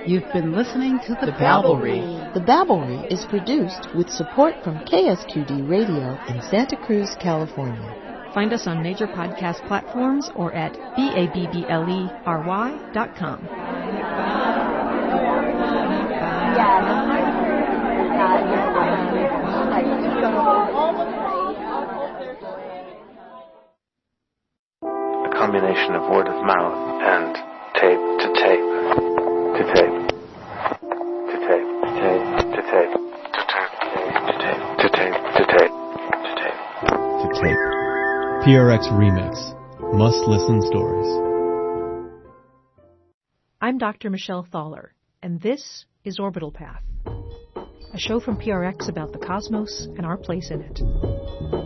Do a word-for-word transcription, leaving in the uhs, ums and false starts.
You've been listening to The, The Babblery. Babblery. The Babblery is produced with support from K S Q D Radio in Santa Cruz, California. Find us on major podcast platforms or at B A B B L E R Y dot com. A combination of word of mouth and tape to tape to tape to tape to tape to tape to tape to tape to tape to tape to tape. P R X Remix. Must listen stories. I'm Doctor Michelle Thaller, and this is Orbital Path, a show from P R X about the cosmos and our place in it.